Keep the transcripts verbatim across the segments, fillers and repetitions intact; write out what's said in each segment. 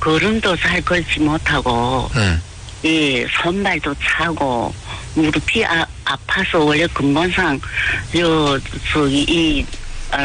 걸음도 잘 걸지 못하고, 음. 예, 손발도 차고, 무릎이 아, 아파서 원래 근본상, 요, 저기, 이, 아,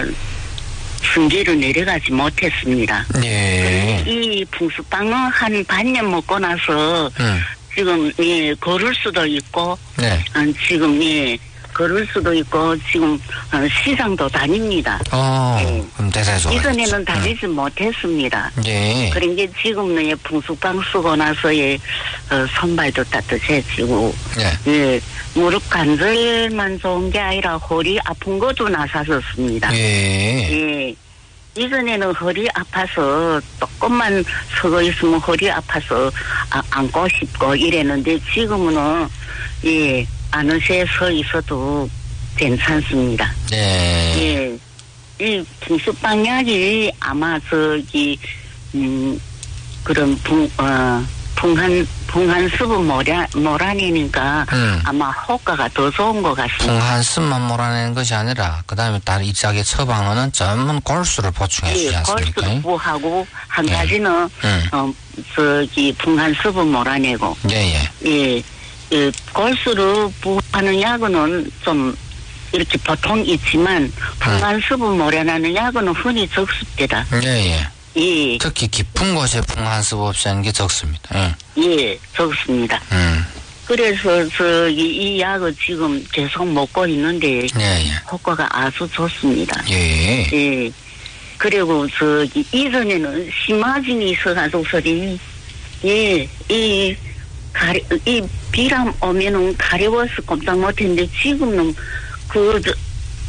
승계로 내려가지 못했습니다. 예. 이 붕수빵은 한 반년 먹고 나서, 음. 지금, 예, 걸을 수도 있고, 네. 아, 지금, 예, 걸을 수도 있고, 지금, 어, 시장도 다닙니다. 어, 예. 그럼 대사에서. 이전에는 다니지 못했습니다. 예. 그런 게 지금은 예, 붕수빵 쓰고 나서 예, 어, 손발도 따뜻해지고, 예. 예, 무릎 관절만 좋은 게 아니라 허리 아픈 것도 나서졌습니다. 예. 예. 이전에는 허리 아파서 조금만 서고 있으면 허리 아파서 아, 앉고 싶고 이랬는데 지금은 예, 어느새 서 있어도 괜찮습니다. 네. 예. 이 붕수빵약이 아마 저기 음 그런 붕 어 풍한 풍한수분 모라 모란이니까 음. 아마 효과가 더 좋은 것 같습니다. 풍한습만 몰아내는 것이 아니라 그 다음에 다른 이짝의 처방은 전문 골수를 보충해 주지 예, 않습니까? 골수도 부하고 한 예. 가지는 음. 어 저기 풍한수분 몰아내고 예예. 예, 예 골수를 부하는 약은 좀 이렇게 보통 있지만 풍한수분 몰아내는 약은 흔히 적습니다. 예예. 예, 특히 깊은 곳에 풍한습 없이 하는 게 적습니다. 예. 예, 적습니다. 음. 그래서 저기 이 약을 지금 계속 먹고 있는데 예예. 효과가 아주 좋습니다. 예. 예. 그리고 저기 이전에는 심화증이 있어가지고 소리 예, 이 가려 이 비람 오면은 가려워서 꼼짝 못했는데 지금은 그 저,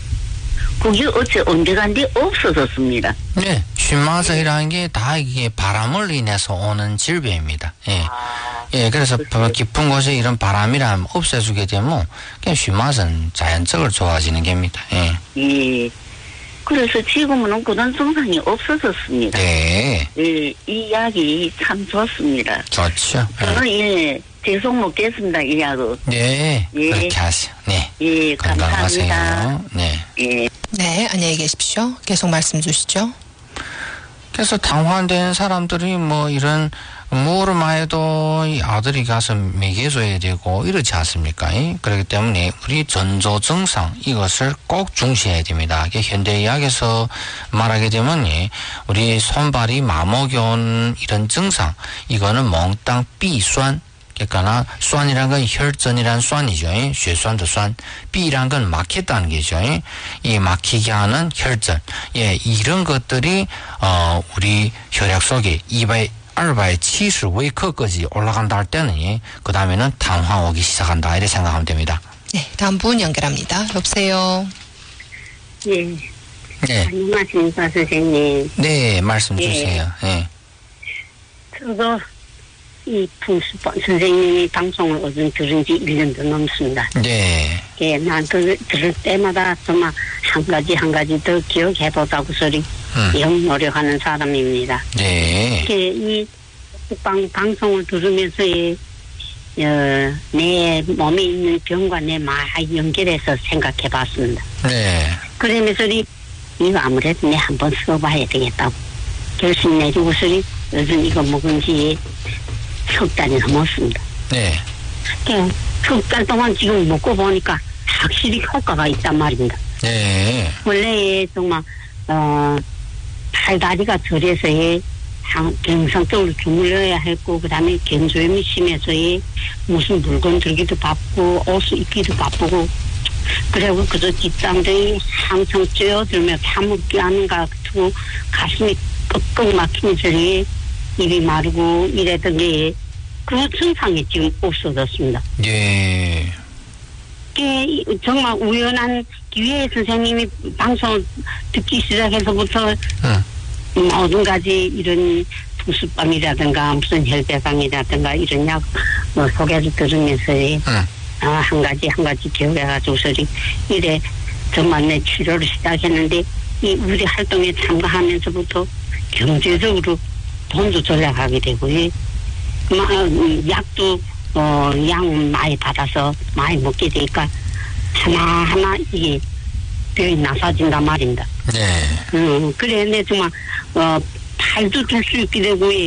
그게 어째 언제간뒤 없어졌습니다. 네. 쉰마성이라는 게 다 이게 바람을 인해서 오는 질병입니다. 예. 예, 그래서 깊은 곳에 이런 바람이랑 없애주게 되면 그냥 쉰맛은 자연적으로 좋아지는 겁니다. 예. 예. 그래서 지금은 그런 증상이 없어졌습니다. 네. 예, 이 약이 참 좋습니다. 좋죠. 저는 예, 계속 먹겠습니다, 이 약을. 네. 예. 그렇게 하세요. 네. 예, 감사합니다. 건강하세요. 네. 예. 네, 안녕히 계십시오. 계속 말씀 주시죠. 그래서 당황된 사람들이 뭐 이런 뭐로만 해도 이 아들이 가서 먹여줘야 되고 이렇지 않습니까? 그렇기 때문에 우리 전조 증상 이것을 꼭 중시해야 됩니다. 이게 현대의학에서 말하게 되면 우리 손발이 마목이 온 이런 증상 이거는 몽땅 비酸 그러니까酸이란 건 혈전이란酸이죠. 血栓도酸. B란 건 막혔다는 게죠. 이 막히게 하는 혈전. 예, 이런 것들이 어 우리 혈액 속에 이백칠십 웨이크까지 올라간다 할 때는 그 다음에는 당황 오기 시작한다 이렇게 생각하면 됩니다. 네, 다음 분 연결합니다. 여보세요. 예. 네. 안녕하십니까, 선생님. 네, 말씀 예. 주세요. 예. 저도 이 붕수빵 선생님이 방송을 어제 들은 지 일 년도 넘습니다. 네. 예, 난 들, 들을 때마다 정말 한 가지 한 가지 더 기억해보자고 소리 음. 영 노력하는 사람입니다. 네. 예, 이 방, 방송을 들으면서 이, 어, 내 몸에 있는 병과 내 말 연결해서 생각해봤습니다. 네. 그러면서 이, 이거 아무래도 내 한번 써봐야 되겠다고 결심 내리고 소리 요즘 이거 먹은 지 석 달이 넘었습니다. 네. 예, 석 달 동안 지금 먹고 보니까 확실히 효과가 있단 말입니다. 네. 원래 정말 어 팔다리가 저려서 경상적으로 주물러야 했고 그다음에 견조염이 심해서 무슨 물건 들기도 바쁘고 옷을 입기도 바쁘고 그리고 그저 뒷땅들이 항상 쪄들며 타먹지 않은가 같고 가슴이 꺽꺽 막히는 소리에 입이 마르고 이랬던 게 그 증상이 지금 없어졌습니다. 예. 게 정말 우연한 기회에 선생님이 방송 듣기 시작해서부터 응. 모든 가지 이런 부수빵이라든가 무슨 혈대강이라든가 이런 약 뭐 소개를 들으면서 응. 아, 한 가지 한 가지 기억해가지고서 이래 정말 내 치료를 시작했는데 이 우리 활동에 참가하면서부터 경제적으로 돈도 절약하게 되고 마, 약도 어, 양 많이 받아서 많이 먹게 되니까 하나하나 이게 병이 나서진단 말입니다. 네. 음, 그래, 내 정말, 어, 팔도 들 수 있게 되고,